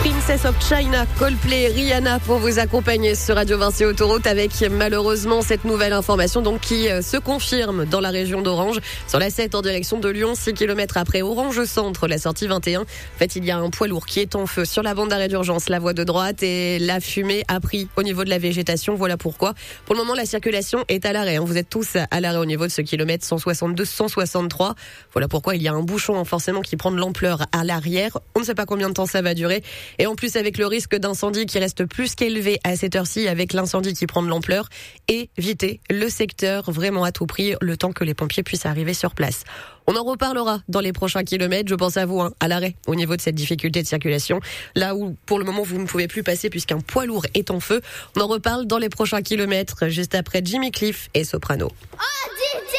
Princess of China, Coldplay, Rihanna pour vous accompagner sur Radio Vinci Autoroute avec malheureusement cette nouvelle information donc qui se confirme dans la région d'Orange sur la 7 en direction de Lyon, 6 km après Orange Centre, la sortie 21. En fait, il y a un poids lourd qui est en feu sur la bande d'arrêt d'urgence, la voie de droite et la fumée a pris au niveau de la végétation. Voilà pourquoi. Pour le moment, la circulation est à l'arrêt. Vous êtes tous à l'arrêt au niveau de ce kilomètre 162-163. Voilà pourquoi il y a un bouchon forcément qui prend de l'ampleur à l'arrière. On ne sait pas combien de temps ça va durer. Et en plus, avec le risque d'incendie qui reste plus qu'élevé à cette heure-ci, avec l'incendie qui prend de l'ampleur, évitez le secteur vraiment à tout prix, le temps que les pompiers puissent arriver sur place. On en reparlera dans les prochains kilomètres. Je pense à vous, à l'arrêt, au niveau de cette difficulté de circulation. Là où, pour le moment, vous ne pouvez plus passer puisqu'un poids lourd est en feu. On en reparle dans les prochains kilomètres, juste après Jimmy Cliff et Soprano.